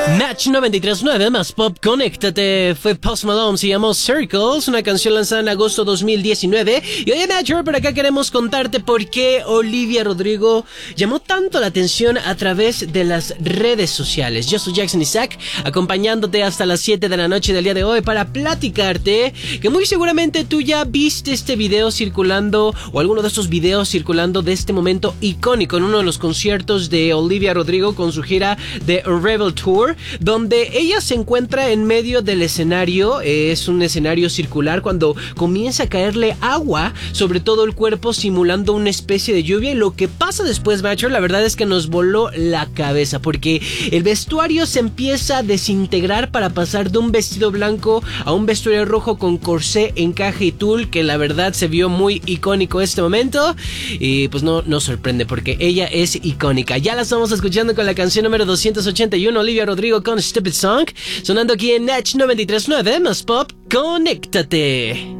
Match 93.9 más Pop, conéctate. Fue Post Malone, se llamó Circles, una canción lanzada en agosto 2019. Y hoy en Match, por acá queremos contarte por qué Olivia Rodrigo llamó tanto la atención a través de las redes sociales. Yo soy Jackson Isaac, acompañándote hasta las 7 de la noche del día de hoy para platicarte que muy seguramente tú ya viste este video circulando, o alguno de estos videos circulando de este momento icónico en uno de los conciertos de Olivia Rodrigo con su gira de Rebel Tour, donde ella se encuentra en medio del escenario. Es un escenario circular cuando comienza a caerle agua sobre todo el cuerpo, simulando una especie de lluvia. Y lo que pasa después, macho, la verdad es que nos voló la cabeza, porque el vestuario se empieza a desintegrar para pasar de un vestido blanco a un vestuario rojo con corsé, encaje y tul, que la verdad se vio muy icónico este momento. Y pues no sorprende, porque ella es icónica. Ya la estamos escuchando con la canción número 281, Olivia Rodrigo con Stupid Song, sonando aquí en Match 93.9 más Pop, conéctate.